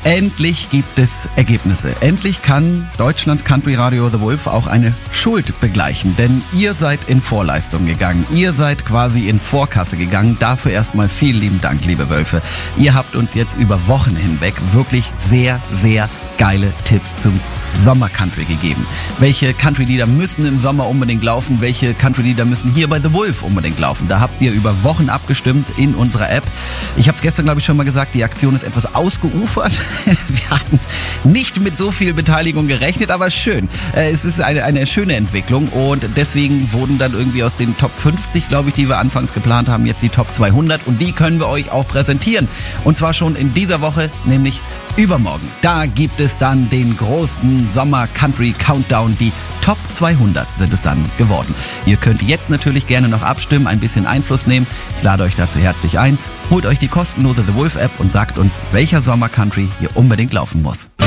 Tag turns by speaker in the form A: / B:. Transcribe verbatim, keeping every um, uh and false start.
A: Endlich gibt es Ergebnisse. Endlich kann Deutschlands Country Radio The Wolf auch eine Schuld begleichen, denn ihr seid in Vorleistung gegangen. Ihr seid quasi in Vorkasse gegangen. Dafür erstmal vielen lieben Dank, liebe Wölfe. Ihr habt uns jetzt über Wochen hinweg wirklich sehr, sehr geile Tipps zum Sommer-Country gegeben. Welche Country-Lieder müssen im Sommer unbedingt laufen? Welche Country-Lieder müssen hier bei The Wolf unbedingt laufen? Da habt ihr über Wochen abgestimmt in unserer App. Ich habe es gestern, glaube ich, schon mal gesagt, die Aktion ist etwas ausgeufert. Wir hatten nicht mit so viel Beteiligung gerechnet, aber schön. Es ist eine, eine schöne Entwicklung und deswegen wurden dann irgendwie aus den Top fünfzig, glaube ich, die wir anfangs geplant haben, jetzt die Top zweihundert und die können wir euch auch präsentieren. Und zwar schon in dieser Woche, nämlich übermorgen. Da gibt es dann den großen Sommer-Country-Countdown. Die Top zweihundert sind es dann geworden. Ihr könnt jetzt natürlich gerne noch abstimmen, ein bisschen Einfluss nehmen. Ich lade euch dazu herzlich ein. Holt euch die kostenlose The Wolf App und sagt uns, welcher Sommer-Country hier unbedingt laufen muss.